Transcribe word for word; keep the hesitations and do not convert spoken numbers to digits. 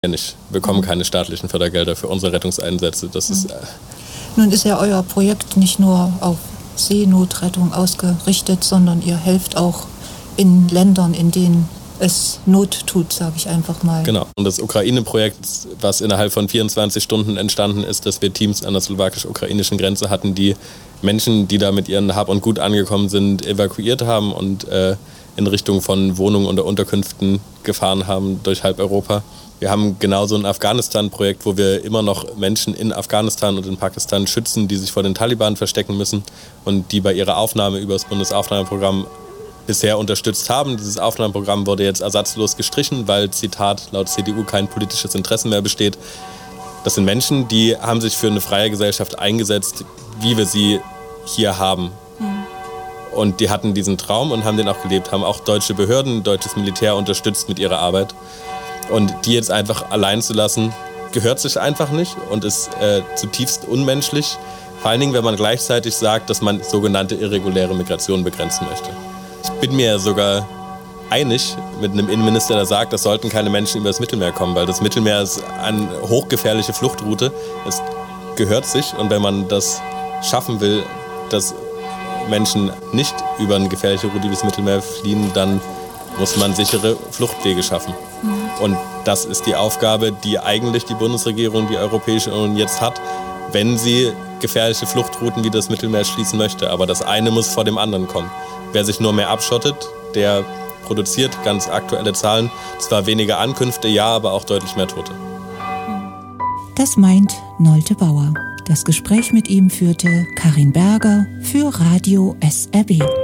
nicht. Wir bekommen keine staatlichen Fördergelder für unsere Rettungseinsätze. Das ist, äh Nun ist ja euer Projekt nicht nur auf Seenotrettung ausgerichtet, sondern ihr helft auch in Ländern, in denen es Not tut, sage ich einfach mal. Genau. Und das Ukraine-Projekt, was innerhalb von vierundzwanzig Stunden entstanden ist, dass wir Teams an der slowakisch-ukrainischen Grenze hatten, die Menschen, die da mit ihren Hab und Gut angekommen sind, evakuiert haben und äh, in Richtung von Wohnungen oder Unterkünften gefahren haben durch halb Europa. Wir haben genauso ein Afghanistan-Projekt, wo wir immer noch Menschen in Afghanistan und in Pakistan schützen, die sich vor den Taliban verstecken müssen und die bei ihrer Aufnahme über das Bundesaufnahmeprogramm bisher unterstützt haben. Dieses Aufnahmeprogramm wurde jetzt ersatzlos gestrichen, weil, Zitat, laut C D U kein politisches Interesse mehr besteht. Das sind Menschen, die haben sich für eine freie Gesellschaft eingesetzt, wie wir sie hier haben. Mhm. Und die hatten diesen Traum und haben den auch gelebt, haben auch deutsche Behörden, deutsches Militär unterstützt mit ihrer Arbeit. Und die jetzt einfach allein zu lassen, gehört sich einfach nicht und ist äh, zutiefst unmenschlich. Vor allen Dingen, wenn man gleichzeitig sagt, dass man sogenannte irreguläre Migration begrenzen möchte. Ich bin mir sogar einig mit einem Innenminister, der sagt, es sollten keine Menschen über das Mittelmeer kommen, weil das Mittelmeer ist eine hochgefährliche Fluchtroute. Es gehört sich und wenn man das schaffen will, dass Menschen nicht über eine gefährliche Route übers Mittelmeer fliehen, dann muss man sichere Fluchtwege schaffen. Mhm. Und das ist die Aufgabe, die eigentlich die Bundesregierung, die Europäische Union jetzt hat, wenn sie gefährliche Fluchtrouten wie das Mittelmeer schließen möchte. Aber das eine muss vor dem anderen kommen. Wer sich nur mehr abschottet, der produziert ganz aktuelle Zahlen. Zwar weniger Ankünfte, ja, aber auch deutlich mehr Tote. Das meint Nolte Bauer. Das Gespräch mit ihm führte Karin Berger für Radio S R B.